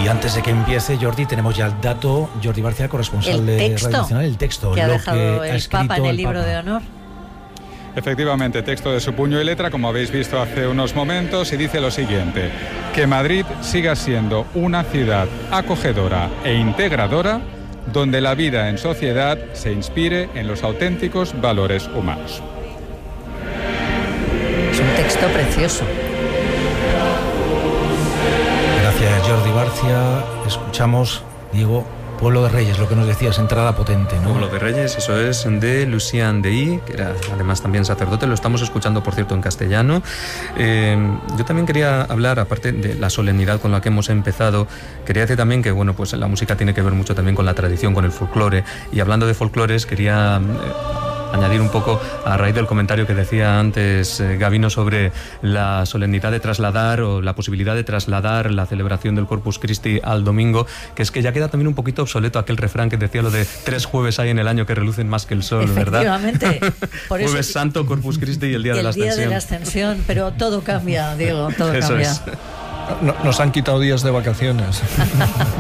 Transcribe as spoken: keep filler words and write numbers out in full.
Y antes de que empiece, Jordi, tenemos ya el dato. Jordi Barcia, corresponsal el de texto, Radio Nacional, el texto. que ha lo dejado que el ha escrito Papa en el, el libro Papa. de honor. Efectivamente, texto de su puño y letra, como habéis visto hace unos momentos, y dice lo siguiente: que Madrid siga siendo una ciudad acogedora e integradora, donde la vida en sociedad se inspire en los auténticos valores humanos. Es un texto precioso. Gracias, Jordi Barcia. Escuchamos, Diego, Pueblo de Reyes, lo que nos decías, entrada potente, ¿no? Pueblo de Reyes, eso es, de Lucien Dey, que era además también sacerdote. Lo estamos escuchando, por cierto, en castellano. Eh, yo también quería hablar, aparte de la solemnidad con la que hemos empezado, quería decir también que, bueno, pues la música tiene que ver mucho también con la tradición, con el folclore. Y hablando de folclores, quería Eh, añadir un poco a raíz del comentario que decía antes eh, Gabino sobre la solemnidad de trasladar o la posibilidad de trasladar la celebración del Corpus Christi al domingo, que es que ya queda también un poquito obsoleto aquel refrán que decía lo de tres jueves hay en el año que relucen más que el sol, ¿verdad? Efectivamente. Por eso, Jueves Santo, Corpus Christi y el día y de la el día Ascensión. de la Ascensión, pero todo cambia, Diego, todo Eso cambia. es. No, nos han quitado días de vacaciones.